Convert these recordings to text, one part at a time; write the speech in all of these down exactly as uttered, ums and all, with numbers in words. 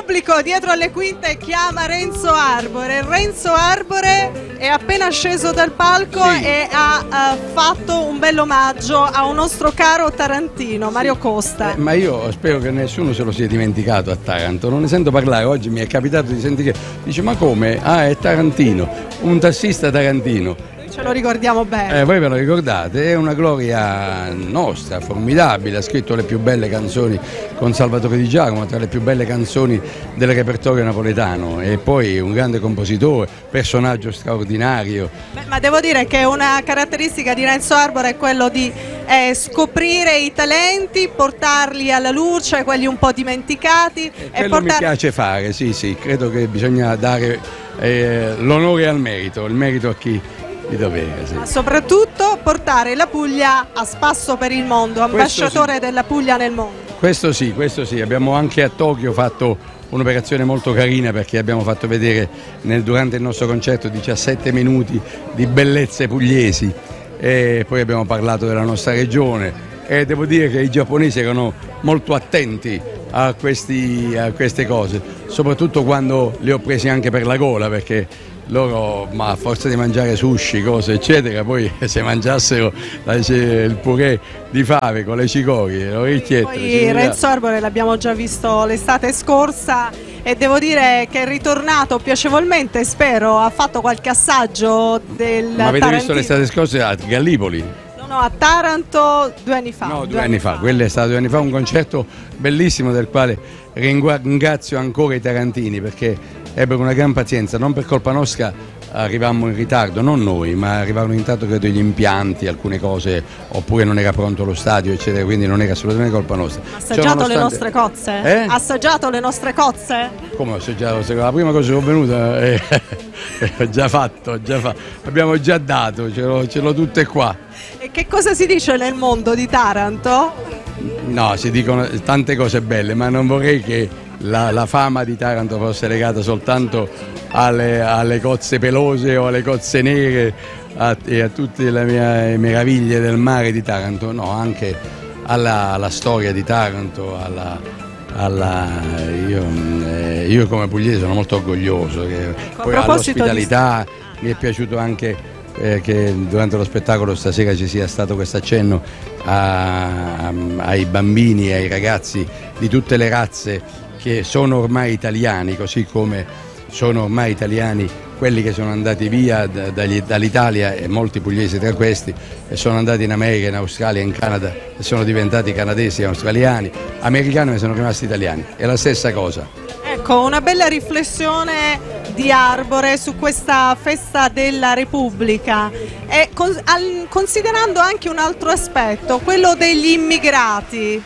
pubblico dietro alle quinte chiama Renzo Arbore. Renzo Arbore è appena sceso dal palco sì. e ha uh, fatto un bel omaggio a un nostro caro tarantino, Mario Costa. Eh, ma io spero che nessuno se lo sia dimenticato a Taranto, non ne sento parlare. Oggi mi è capitato di sentire, dice ma come? Ah, è tarantino, un tassista tarantino. Ce lo ricordiamo bene. Eh, voi ve lo ricordate, è una gloria nostra, formidabile, ha scritto le più belle canzoni con Salvatore Di Giacomo, tra le più belle canzoni del repertorio napoletano, e poi un grande compositore, personaggio straordinario. Beh, ma devo dire che una caratteristica di Renzo Arbore è quello di eh, scoprire i talenti, portarli alla luce, quelli un po' dimenticati. E e quello portar... mi piace fare, sì sì, credo che bisogna dare eh, l'onore al merito, il merito a chi di dovere, sì. Ma soprattutto portare la Puglia a spasso per il mondo, ambasciatore sì. della Puglia nel mondo. Questo sì, questo sì, abbiamo anche a Tokyo fatto un'operazione molto carina, perché abbiamo fatto vedere nel, durante il nostro concerto diciassette minuti di bellezze pugliesi, e poi abbiamo parlato della nostra regione, e devo dire che i giapponesi erano molto attenti a, questi, a queste cose, soprattutto quando le ho presi anche per la gola, perché loro, ma a forza di mangiare sushi, cose eccetera, poi se mangiassero il purè di fave con le cicorie, le orecchiette. Poi Renzo Arbore l'abbiamo già visto l'estate scorsa e devo dire che è ritornato piacevolmente, spero, ha fatto qualche assaggio del Ma avete Tarantino. visto l'estate scorsa a Gallipoli? No, no, a Taranto due anni fa. No, due, due anni, anni fa, fa. quello è stato due anni fa, un concerto bellissimo del quale ringrazio ancora i tarantini, perché ebbero una gran pazienza, non per colpa nostra arrivammo in ritardo, non noi, ma arrivarono in ritardo credo gli impianti, alcune cose, oppure non era pronto lo stadio eccetera, quindi non era assolutamente colpa nostra. Ha assaggiato nonostante... le nostre cozze? Eh? Ha assaggiato le nostre cozze? Come ho assaggiato? La prima cosa che ho venuta è eh, già fatto, già fatto, abbiamo già dato, ce l'ho, ce l'ho tutte qua. E che cosa si dice nel mondo di Taranto? No, si dicono tante cose belle, ma non vorrei che la, la fama di Taranto fosse legata soltanto alle, alle cozze pelose o alle cozze nere a, e a tutte le mie meraviglie del mare di Taranto, no, anche alla, alla storia di Taranto, alla, alla, io, eh, io come pugliese sono molto orgoglioso, che, ecco, poi all'ospitalità di... mi è piaciuto anche eh, che durante lo spettacolo stasera ci sia stato questo accenno a, a, ai bambini e ai ragazzi di tutte le razze che sono ormai italiani, così come sono ormai italiani quelli che sono andati via da, dall'Italia, e molti pugliesi tra questi, e sono andati in America, in Australia, in Canada e sono diventati canadesi, australiani, americani, ma sono rimasti italiani. È la stessa cosa. Ecco, una bella riflessione di Arbore su questa festa della Repubblica, e con, al, considerando anche un altro aspetto, quello degli immigrati.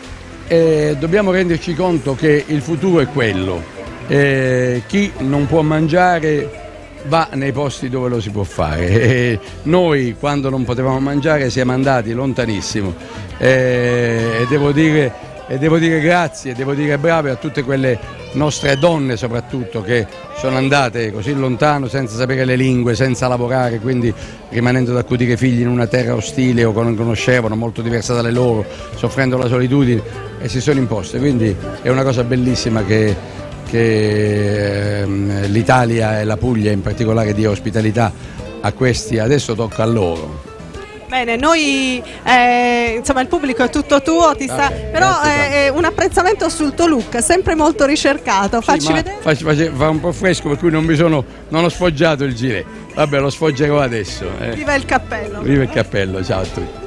Eh, dobbiamo renderci conto che il futuro è quello, eh, chi non può mangiare va nei posti dove lo si può fare, eh, noi quando non potevamo mangiare siamo andati lontanissimo, eh, e devo dire, e devo dire grazie, devo dire brave a tutte quelle nostre donne soprattutto che sono andate così lontano senza sapere le lingue, senza lavorare, quindi rimanendo ad accudire figli in una terra ostile o che non conoscevano, molto diversa dalle loro, soffrendo la solitudine, e si sono imposte, quindi è una cosa bellissima che, che ehm, l'Italia e la Puglia in particolare dia ospitalità a questi, adesso tocca a loro. Bene, noi eh, insomma il pubblico è tutto tuo, ti sta, okay, però grazie, eh, un apprezzamento sul tuo look, sempre molto ricercato. Facci sì, vedere. Fa, fa, fa un po' fresco, per cui non mi sono, non ho sfoggiato il gilet. Vabbè, lo sfoggerò adesso. Eh. Viva il cappello. Viva il cappello, ciao a tutti.